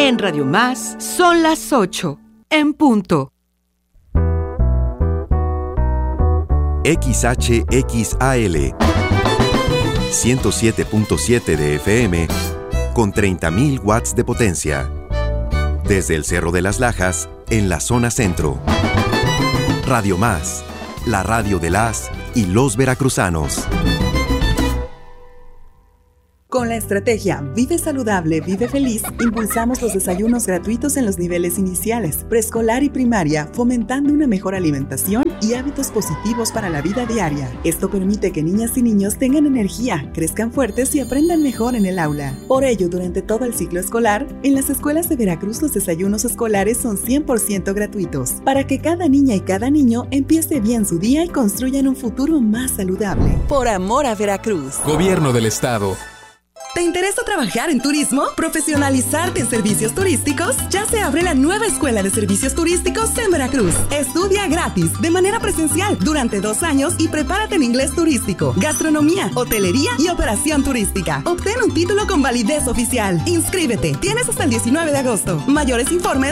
En Radio Más son las 8, en punto. XHXAL 107.7 de FM con 30.000 watts de potencia. Desde el Cerro de las Lajas, en la zona centro. Radio Más, la radio de las y los veracruzanos. Con la estrategia Vive Saludable, Vive Feliz, impulsamos los desayunos gratuitos en los niveles iniciales, preescolar y primaria, fomentando una mejor alimentación y hábitos positivos para la vida diaria. Esto permite que niñas y niños tengan energía, crezcan fuertes y aprendan mejor en el aula. Por ello, durante todo el ciclo escolar, en las escuelas de Veracruz los desayunos escolares son 100% gratuitos, para que cada niña y cada niño empiece bien su día y construyan un futuro más saludable. Por amor a Veracruz. Gobierno del Estado. ¿Te interesa trabajar en turismo? ¿Profesionalizarte en servicios turísticos? Ya se abre la nueva Escuela de Servicios Turísticos en Veracruz. Estudia gratis, de manera presencial, durante 2 años y prepárate en inglés turístico, gastronomía, hotelería y operación turística. Obtén un título con validez oficial. Inscríbete. Tienes hasta el 19 de agosto. Mayores informes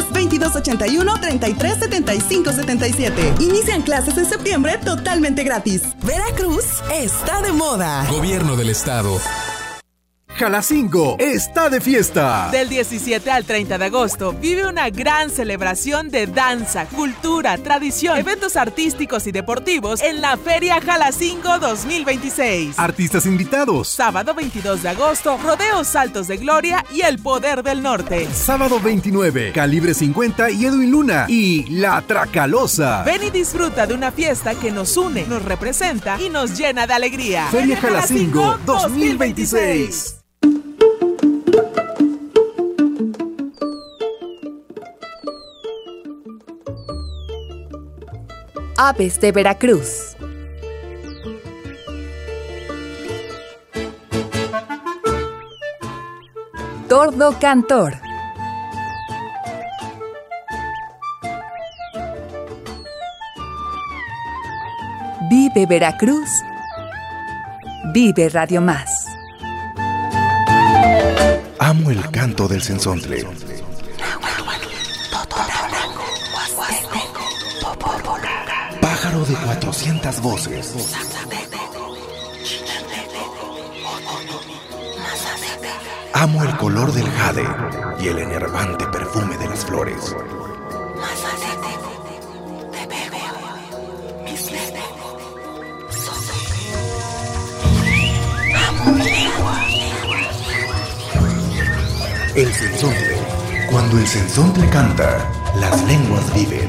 2281-337577. Inician clases en septiembre totalmente gratis. Veracruz está de moda. Gobierno del Estado. Jalacingo está de fiesta. Del 17 al 30 de agosto vive una gran celebración de danza, cultura, tradición, eventos artísticos y deportivos en la Feria Jalacingo 2026. Artistas invitados. Sábado 22 de agosto, Rodeos Saltos de Gloria y El Poder del Norte. Sábado 29, Calibre 50 y Edwin Luna y La Tracalosa. Ven y disfruta de una fiesta que nos une, nos representa y nos llena de alegría. Feria Jalacingo 2026. Aves de Veracruz. Tordo cantor. Vive Veracruz. Vive Radio Más. Amo el canto del cenzontle. Pájaro de 400 voces. Amo el color del jade y el enervante perfume de las flores. El cenzontle. Cuando el cenzontle canta, las lenguas viven.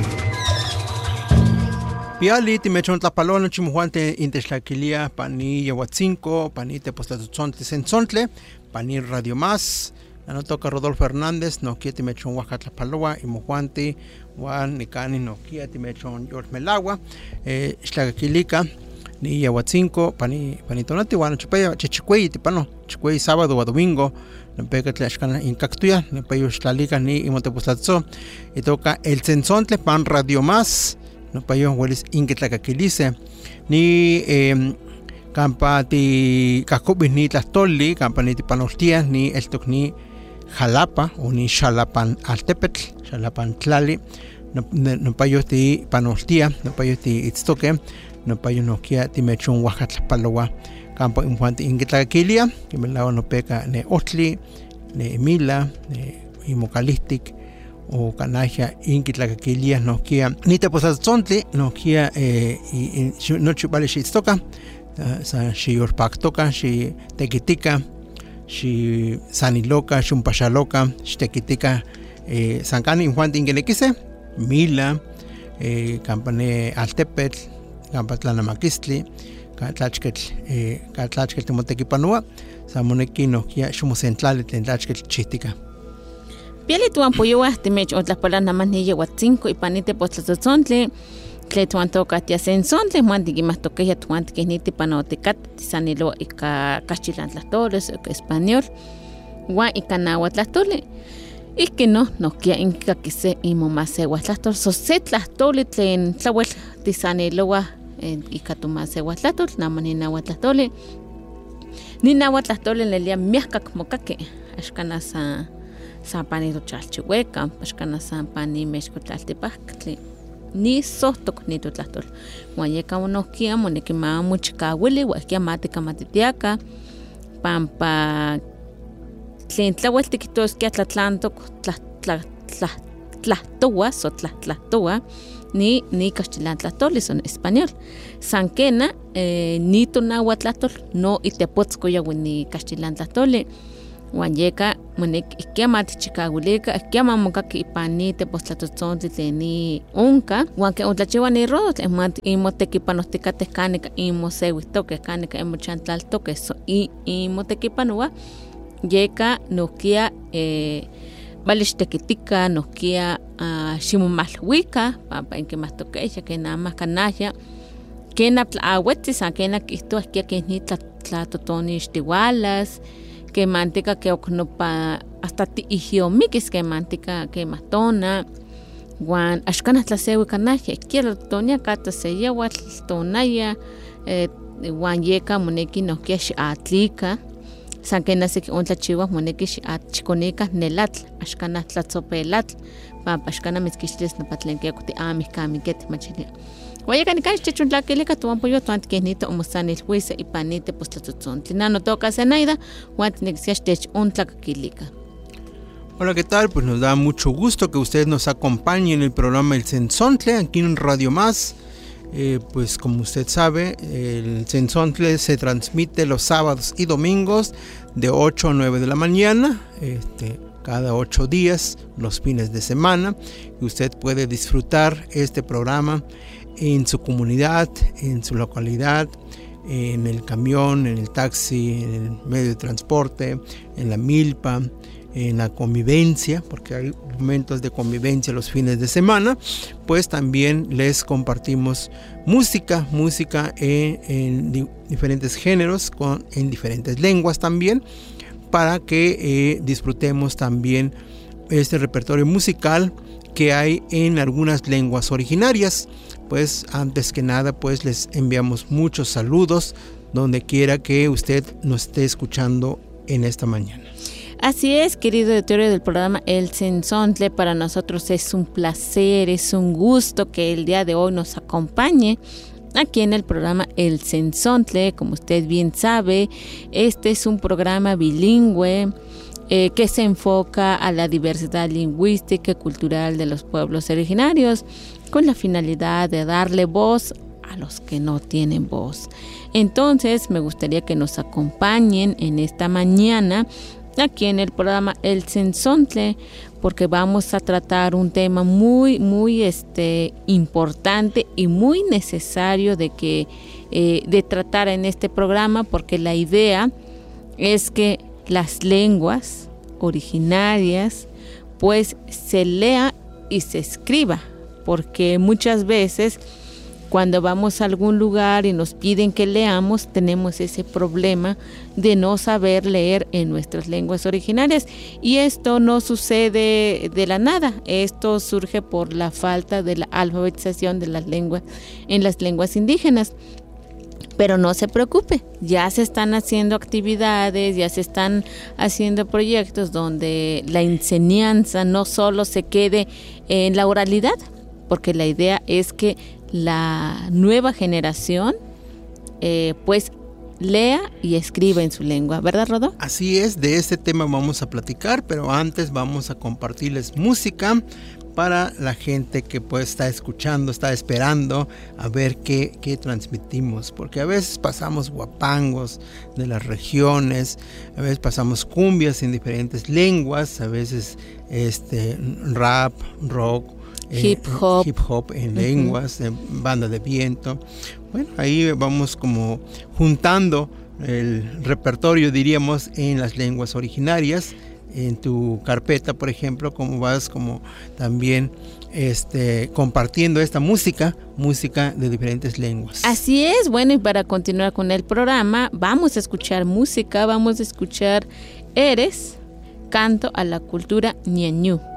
Piali timechon tlapalona chimuhuante intextlaquilia pani Yahuatzinco, pani tepostatutzontle cenzontle, pani Radio Más. No toca Rodolfo Hernández, no quiere timechon Oaxaca y Muhuante, Juan Nicani, no quiere timechon George Melagua, Xtlaquilica, ni Yahuatzinco, pani tonati, Juan Chupaya, Chichicuey, tipano, Chicuey sábado o domingo. Pega tlashkana incactuya, payo xtlalica ni imotepostlatzo, y toca el cenzontle pan Radio Más, no payo huelis inquetlacaquilice, ni campa ti cacubis ni tlastoli, campa ni tipanostia, ni el tocni Jalapa, o ni Xalapan Altepetl, Xalapan Tlali, no payo ti panostia, no payo ti itztoque, no payo no kia ti mechon Oaxaca campo infante inquetlaquilia, que me la no peca ne Otli, ne Emila, ne Imocalistic, o Canaja inquetlaquilia, no kia, ni te posas zontle, no kia, y no chupale si toca, si orpactoca, si tequitica, si saniloca, si un pachaloca, si tequitica, sancani infante inquelequise, Mila, campane Altepetl, campatlanamakistli, Catlachquel Temotequipanua, Samoneki no kia Xumocentral Tlachquel Chistica. Piali tuan poyoa timech otlas palabras más ni Yahuatzinco y panite postlatzontli, tletuan toca tia senzontle, muantiki más toqueya tuantiki niti panotecat, tisanilo ika cachilantlastores, español, guan ika nahuatlastole. Y que no kia inka kise imomasehuatlastol, sosetlastole tlen tlawel tisaniloa. Ikatumase huatlatol, namani nahuatlastole. Ni nahuatlastole lelia miaca como caque. Ashkana Sampani Chalchihueca, Pascana Sampani Mexcotlaltepactli. Ni sohtok ni tutlahtol. Guayeka unohkia monekima muchikawili, huakia matica matitiaca, pampa tlen tlaueltikitoskia tlatlantok tlahtoa, so tlahtoa, ni castellan tlahtoli son español. Sanquena, ni tonahuatlahtol, no itepotzcoya ni castellan tlahtoli. Guayeka monek ikia matichikawilika, ikia mamokaki ipani tepostlatotzontli tleni unka, guanke ontlachiwa ni rodotl, imotekipanohtikateh kanika imoseuihtoke, kanika imochantlaaltoke, so imotekipanoa, yeka nohkia valixtekitika, nohkia ximomalhuika, pampa inkimahtokeya, kenamah kanahya, kena tlaawetzi, san kena kihtowa ihkia keni tlatotoni ixtiwalas, que mantica que oknopa hasta tiihiomikis que mantica que matona guan ashkana tlasewi kanahya quiero tonia kata seyewa tonaya guan yeka moneki nohkia xiatlika san que nasiki ontlachiwa moneki xiachikonika nelatl ashkana tlatzopelatl pampa ashkana mitzkixtilis napatlenkia kuti amihkamiketi machilia. Guayeka nikan chichuntlakilika tuampoyo tuantikenito omosanilhuisa ipanite postlatotzontli. Nano toca Zenaida, guantinexiachtech untlakakilika. Hola, ¿qué tal? Pues nos da mucho gusto que usted nos acompañe en el programa El Tzenzontle, aquí en Radio Más. Pues como usted sabe, el Tzenzontle se transmite los sábados y domingos de 8 a 9 de la mañana, cada 8 días, los fines de semana. Y usted puede disfrutar este programa en su comunidad, en su localidad, en el camión, en el taxi, en el medio de transporte, en la milpa, en la convivencia, porque hay momentos de convivencia los fines de semana. Pues también les compartimos música en diferentes géneros, en diferentes lenguas también, para que disfrutemos también este repertorio musical que hay en algunas lenguas originarias. Pues antes que nada, pues les enviamos muchos saludos donde quiera que usted nos esté escuchando en esta mañana. Así es, querido auditorio del programa El Tzenzontle, para nosotros es un placer, es un gusto que el día de hoy nos acompañe aquí en el programa El Tzenzontle. Como usted bien sabe, este es un programa bilingüe que se enfoca a la diversidad lingüística y cultural de los pueblos originarios, con la finalidad de darle voz a los que no tienen voz. Entonces, me gustaría que nos acompañen en esta mañana aquí en el programa El Tzenzontle, porque vamos a tratar un tema muy importante y muy necesario de tratar en este programa, porque la idea es que las lenguas originarias pues se lea y se escriba, porque muchas veces cuando vamos a algún lugar y nos piden que leamos, tenemos ese problema de no saber leer en nuestras lenguas originarias, y esto no sucede de la nada. Esto surge por la falta de la alfabetización de las lenguas en las lenguas indígenas. Pero no se preocupe, ya se están haciendo actividades, ya se están haciendo proyectos donde la enseñanza no solo se quede en la oralidad, porque la idea es que la nueva generación pues lea y escriba en su lengua, ¿verdad, Rodó? Así es, de este tema vamos a platicar, pero antes vamos a compartirles música para la gente que pues está escuchando, está esperando a ver qué transmitimos, porque a veces pasamos guapangos de las regiones, a veces pasamos cumbias en diferentes lenguas, a veces rap, rock, hip hop en lenguas, banda de viento. Bueno, ahí vamos como juntando el repertorio, diríamos, en las lenguas originarias. En tu carpeta, por ejemplo, como vas como también compartiendo esta música de diferentes lenguas. Así es. Bueno, y para continuar con el programa, vamos a escuchar música, vamos a escuchar Eres, canto a la cultura ñañú.